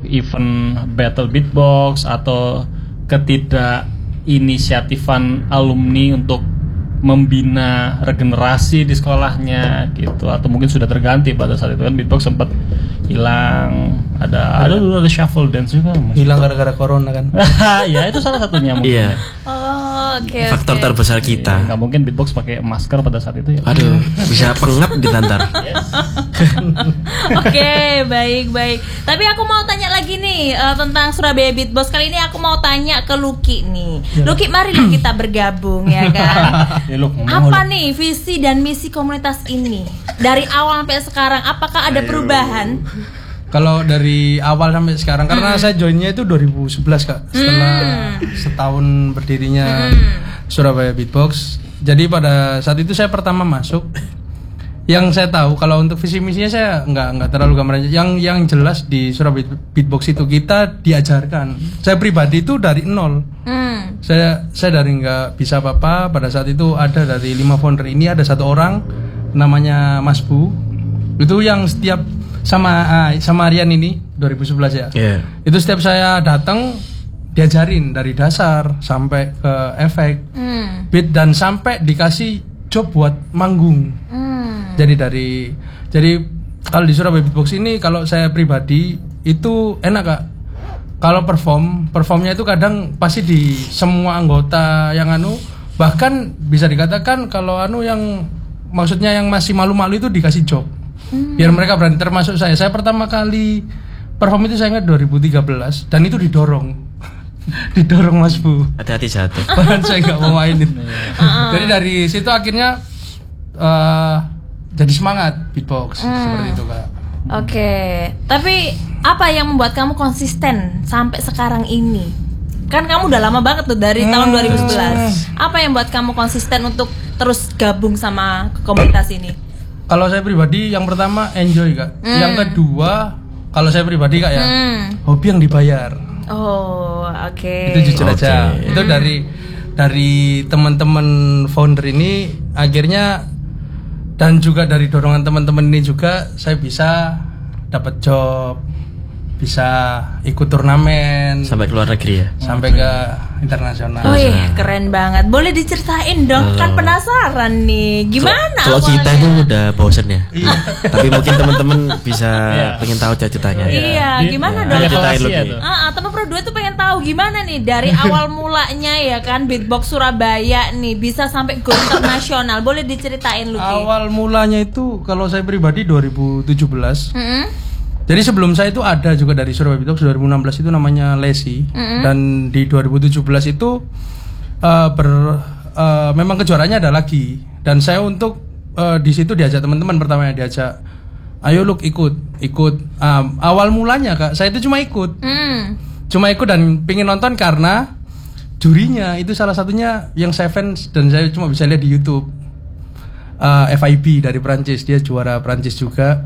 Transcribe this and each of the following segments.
event battle beatbox atau ketidakinisiatifan alumni untuk membina regenerasi di sekolahnya gitu, atau mungkin sudah terganti pada saat itu kan beatbox sempat hilang, ada shuffle dance juga hilang gara-gara corona kan. Ya itu salah satunya mungkin. Iya. Okay, faktor terbesar kita. Nggak mungkin beatbox pakai masker pada saat itu ya. Aduh, bisa pengap ditantar. Oke, baik. Tapi aku mau tanya lagi nih tentang Surabaya Beatbox. Kali ini aku mau tanya ke Lucky nih. Lucky, marilah kita bergabung ya kan. Apa nih visi dan misi komunitas ini dari awal sampai sekarang? Apakah ada perubahan? Kalau dari awal sampai sekarang, karena saya joinnya itu 2011 Kak, setelah setahun berdirinya Surabaya Beatbox. Jadi pada saat itu saya pertama masuk. Yang saya tahu kalau untuk visi misinya saya nggak terlalu gambaran. Yang jelas di Surabaya Beatbox itu kita diajarkan. Saya pribadi itu dari nol. Saya dari nggak bisa apa-apa. Pada saat itu ada dari 5 founder ini ada 1 orang namanya Mas Bu. Itu yang setiap sama Rian ini 2011 ya. Yeah. Itu setiap saya datang diajarin dari dasar sampai ke efek, beat, dan sampai dikasih job buat manggung. Jadi kalau di Surabaya Beatbox ini kalau saya pribadi itu enak Kak. Kalau performnya itu kadang pasti di semua anggota yang bahkan bisa dikatakan kalau yang maksudnya yang masih malu-malu itu dikasih job. Biar mereka berani, termasuk saya. Saya pertama kali perform itu saya ingat 2013 dan itu didorong Mas Bu. Hati-hati jatuh. Padahal saya nggak mau mainin. Jadi dari situ akhirnya jadi semangat beatbox seperti itu Kak. Oke, tapi apa yang membuat kamu konsisten sampai sekarang ini? Kan kamu udah lama banget tuh dari tahun 2011. Apa yang membuat kamu konsisten untuk terus gabung sama komunitas ini? Kalau saya pribadi yang pertama enjoy Kak. Yang kedua kalau saya pribadi Kak ya, hobi yang dibayar. Oh, oke. Itu jujur aja. Itu dari teman-teman founder ini akhirnya, dan juga dari dorongan teman-teman ini juga saya bisa dapat job, bisa ikut turnamen sampai ke luar negeri ya, sampai ke internasional. Oh iya, keren banget. Boleh diceritain dong, kan penasaran nih gimana kalau awalnya? kita itu udah bosen ya. Tapi mungkin teman-teman bisa pengen tahu ceritanya. Iya, gimana dong? Ceritain Lucky. Teman Pro 2 tuh pengen tahu gimana nih dari awal mulanya ya kan Beatbox Surabaya nih bisa sampai go internasional. Boleh diceritain Lucky? Awal mulanya itu kalau saya pribadi 2017. Jadi sebelum saya itu ada juga dari Surabaya Beatbox 2016 itu namanya Lesi, dan di 2017 itu memang kejuaraannya ada lagi, dan saya untuk di situ diajak teman-teman, pertamanya diajak ayo Luk ikut. Awal mulanya Kak saya itu cuma ikut dan pingin nonton karena jurinya itu salah satunya yang Sevens, dan saya cuma bisa lihat di YouTube. FIB dari Prancis, dia juara Prancis juga.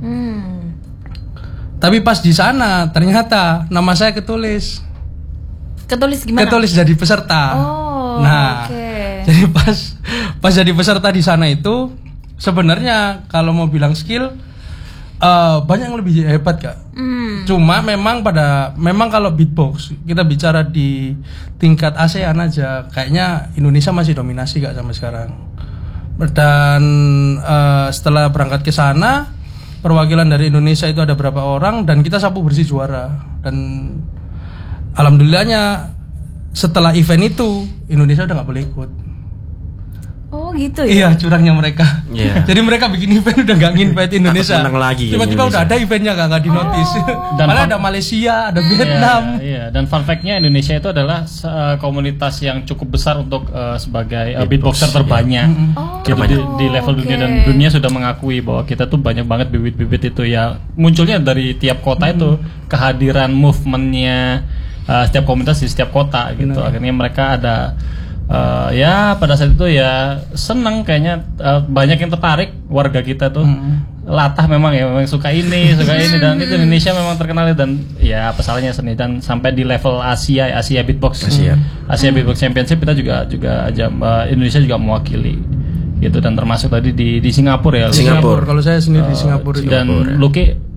Tapi pas di sana ternyata nama saya ketulis gimana? Ketulis jadi peserta. Jadi pas jadi peserta di sana itu sebenarnya kalau mau bilang skill banyak yang lebih hebat Kak. Cuma memang kalau beatbox kita bicara di tingkat ASEAN aja kayaknya Indonesia masih dominasi Kak sampai sekarang. Dan setelah berangkat ke sana, perwakilan dari Indonesia itu ada berapa orang dan kita sapu bersih juara. Dan alhamdulillahnya setelah event itu Indonesia udah nggak boleh ikut. Oh gitu ya? Iya, curangnya mereka. Jadi mereka bikin event udah nggak nginvite Indonesia. Tiba-tiba udah ada eventnya nggak dinotis. Malah ada Malaysia, ada Vietnam. Iya, dan fun fact-nya Indonesia itu adalah komunitas yang cukup besar untuk sebagai beatboxer terbanyak. Di level dunia, dan dunia sudah mengakui bahwa kita tuh banyak banget bibit-bibit itu ya. Munculnya dari tiap kota itu, kehadiran movementnya setiap komunitas di setiap kota gitu. Akhirnya mereka ada ya pada saat itu ya seneng kayaknya, banyak yang tertarik warga kita tuh. Latah memang suka ini dan itu Indonesia memang terkenal, dan ya apa salahnya seni, dan sampai di level Asia Beatbox Beatbox Championship kita juga Indonesia juga mewakili gitu, dan termasuk tadi di Singapura ya. Singapura. Kalau saya sendiri di Singapura. Dan Lucky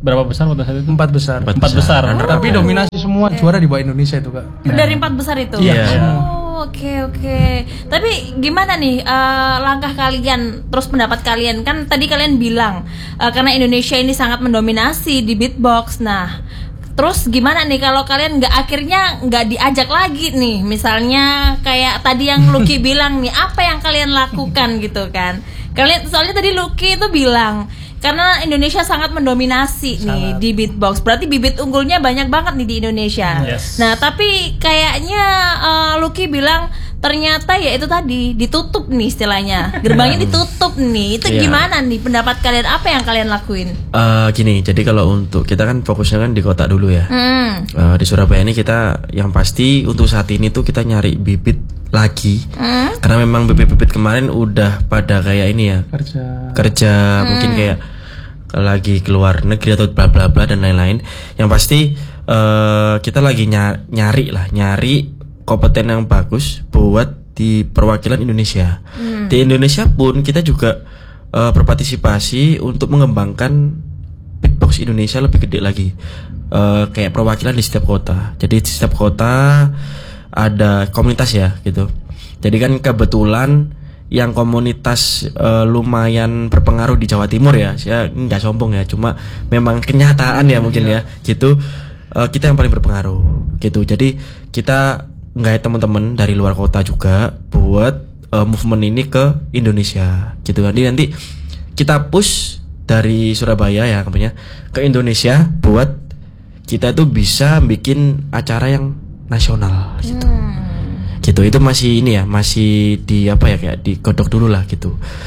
berapa besar pada saat itu? 4 besar. 4 besar. Tapi dominasi semua juara di bawah Indonesia itu, Kak. Dari 4 besar itu. Iya. Oke. Tapi gimana nih langkah kalian, terus pendapat kalian? Kan tadi kalian bilang karena Indonesia ini sangat mendominasi di beatbox. Nah, terus gimana nih kalau kalian akhirnya nggak diajak lagi nih? Misalnya kayak tadi yang Lucky bilang nih, apa yang kalian lakukan gitu kan? Kalian soalnya tadi Lucky itu bilang karena Indonesia sangat mendominasi nih di beatbox. Berarti bibit unggulnya banyak banget nih di Indonesia. Yes. Nah, tapi kayaknya Lucky bilang ternyata ya itu tadi ditutup nih istilahnya. Gerbangnya ditutup nih. Itu gimana nih pendapat kalian? Apa yang kalian lakuin? Gini, jadi kalau untuk kita kan fokusnya kan di kota dulu ya. Di Surabaya ini kita yang pasti untuk saat ini tuh kita nyari bibit lagi. Karena memang bibit-bibit kemarin udah pada kayak ini ya. Kerja mungkin kayak lagi keluar negeri atau bla bla bla dan lain-lain. Yang pasti kita lagi nyari kompeten yang bagus buat di perwakilan Indonesia. Di Indonesia pun kita juga berpartisipasi untuk mengembangkan beatbox Indonesia lebih gede lagi. Kayak perwakilan di setiap kota. Jadi di setiap kota ada komunitas ya gitu. Jadi kan kebetulan yang komunitas lumayan berpengaruh di Jawa Timur ya, saya nggak sombong ya, cuma memang kenyataan ya mungkin ya gitu, kita yang paling berpengaruh gitu. Jadi kita nggak teman-teman dari luar kota juga buat movement ini ke Indonesia gitu. Nanti kita push dari Surabaya ya kampanye ke Indonesia buat kita tuh bisa bikin acara yang nasional gitu. Gitu itu masih ini ya, masih di apa ya, kayak digodok dulu lah gitu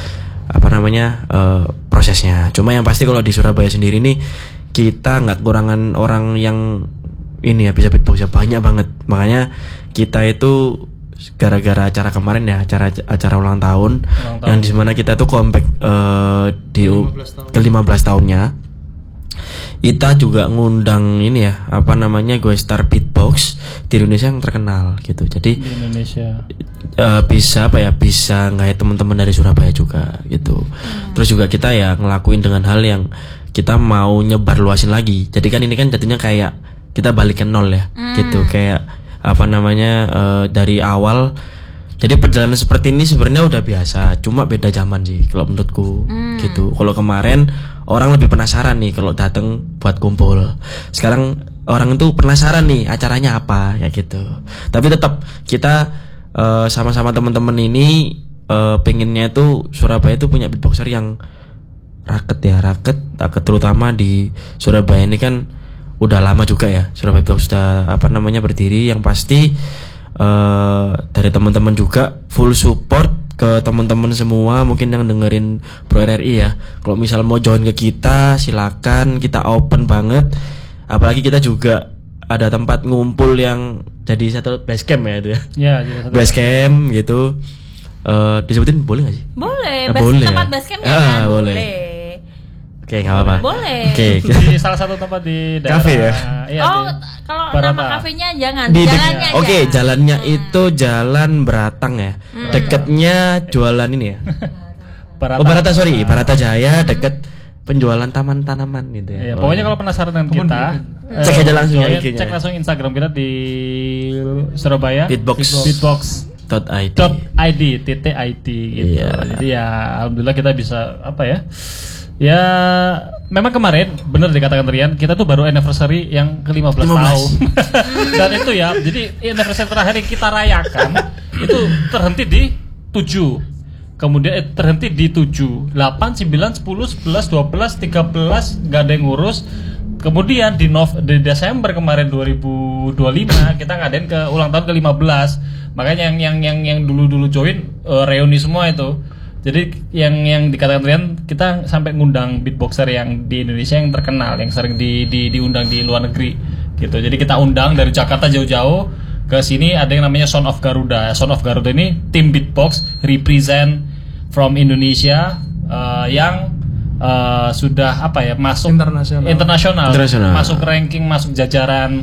prosesnya. Cuma yang pasti kalau di Surabaya sendiri nih kita nggak kekurangan orang yang ini ya bisa beatbox ya, banyak banget. Makanya kita itu gara-gara acara kemarin ya, acara ulang tahun yang di mana kita tuh comeback di ke 15 tahunnya. Kita juga ngundang ini ya, gue star beatbox di Indonesia yang terkenal gitu. Jadi di Indonesia bisa nggak ya teman-teman dari Surabaya juga gitu. Terus juga kita ya ngelakuin dengan hal yang kita mau nyebar luasin lagi. Jadi kan ini kan jadinya kayak kita balik ke nol ya gitu. Kayak dari awal. Jadi perjalanan seperti ini sebenarnya udah biasa, cuma beda zaman sih kalau menurutku gitu. Kalau kemarin orang lebih penasaran nih kalau datang buat kumpul. Sekarang orang itu penasaran nih acaranya apa ya gitu. Tapi tetap kita sama-sama teman-teman ini pengennya tuh Surabaya itu punya beatboxer yang raket terutama di Surabaya ini kan udah lama juga ya. Surabaya Beatbox sudah berdiri, yang pasti dari teman-teman juga full support ke teman-teman semua mungkin yang dengerin Pro RRI ya. Kalau misal mau join ke kita silakan, kita open banget. Apalagi kita juga ada tempat ngumpul yang jadi satu base camp ya itu ya. Iya, base camp gitu. Disebutin boleh nggak sih? Boleh. Boleh. Tempat base camp ya. Boleh. Oke, nggak apa-apa. Boleh. Oke. Di salah satu tempat di daerah. Kafe ya? Iya, kalau Barata. nama kafenya jangan. Jalannya aja. Oke, jalannya itu Jalan Beratang ya. Deketnya jualan ini ya. Barata Jaya, deket penjualan taman tanaman gitu ya. Iya, pokoknya kalau penasaran dengan kita, cek aja langsung IG-nya. Cek langsung Instagram kita di Surabaya beatbox.id .id gitu. Yeah. Jadi ya alhamdulillah kita bisa Ya memang kemarin benar dikatakan Rian, kita tuh baru anniversary yang ke-15 tahun. Dan itu ya, jadi anniversary terakhir yang kita rayakan itu terhenti di 7. Kemudian terhenti di 7, 8, 9, 10, 11, 12, 13 gak ada yang ngurus. Kemudian di Desember kemarin 2025 kita ngadain ke ulang tahun ke-15. Makanya yang dulu join reuni semua itu. Jadi yang dikatakan Rian, kita sampai ngundang beatboxer yang di Indonesia yang terkenal, yang sering diundang di luar negeri gitu. Jadi kita undang dari Jakarta jauh-jauh ke sini. Ada yang namanya Son of Garuda. Son of Garuda ini tim beatbox represent from Indonesia yang sudah masuk internasional, masuk ranking, masuk jajaran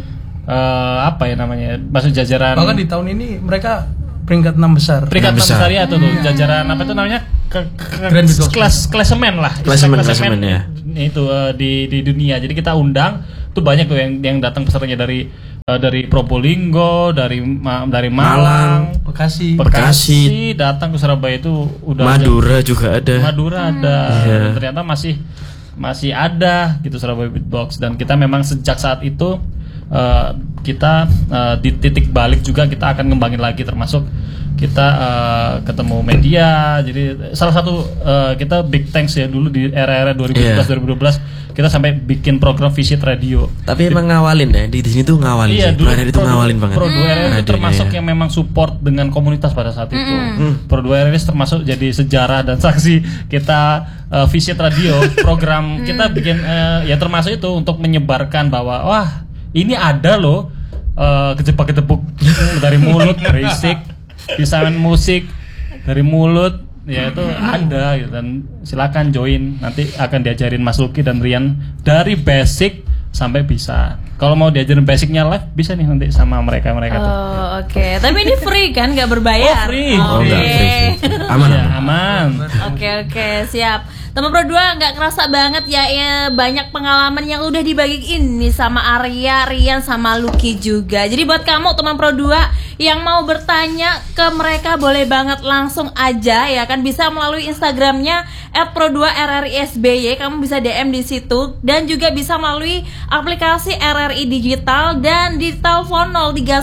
masuk jajaran. Bahkan di tahun ini mereka peringkat 6 besar. Peringkat 6 besar ya tuh jajaran apa itu namanya? Klasemen lah. Klasemen ya. di dunia. Jadi kita undang tuh banyak tuh yang datang pesertanya dari Probolinggo, dari Malang, Bekasi, datang ke Surabaya itu udah Madura juga ada. Ternyata masih ada gitu Surabaya Beatbox, dan kita memang sejak saat itu kita di titik balik juga kita akan ngembangin lagi, termasuk kita ketemu media. Jadi salah satu kita big thanks ya dulu di era-era 2011-2012 kita sampai bikin program Visit Radio. Tapi emang ngawalin ya, di sini tuh ngawalin. Iya, dulu itu ngawalin banget. Pro 2 RRI itu termasuk yang memang support dengan komunitas pada saat itu. Pro 2 RRI termasuk jadi sejarah dan saksi kita Visit Radio, program kita bikin ya termasuk itu untuk menyebarkan bahwa wah ini ada loh kejebak-kejebuk dari mulut, berisik, pisahan musik dari mulut, ya itu ada gitu. Dan silakan join, nanti akan diajarin Mas Luki dan Rian dari basic sampai bisa. Kalau mau diajarin basicnya live bisa nih nanti sama mereka tuh. Oke. Tapi ini free kan, nggak berbayar? Free. Free. Aman. Oke, siap. Teman Pro 2 nggak kerasa banget ya banyak pengalaman yang udah dibagiin nih sama Arya, Rian sama Lucky juga. Jadi buat kamu teman Pro 2 yang mau bertanya ke mereka boleh banget langsung aja ya kan, bisa melalui Instagramnya @pro2rrisby, kamu bisa DM di situ, dan juga bisa melalui aplikasi RRI Digital dan di telepon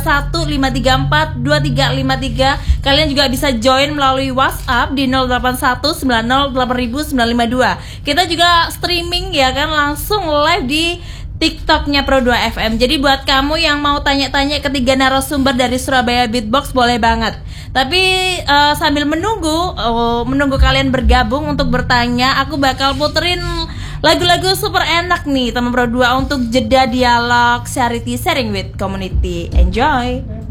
0315342353. Kalian juga bisa join melalui WhatsApp di 0819080952. Kita juga streaming ya kan, langsung live di TikToknya Pro 2 FM. Jadi buat kamu yang mau tanya-tanya ketiga narasumber dari Surabaya Beatbox boleh banget. Tapi sambil menunggu kalian bergabung untuk bertanya, aku bakal puterin lagu-lagu super enak nih teman Pro 2 untuk jeda dialog charity sharing with community. Enjoy.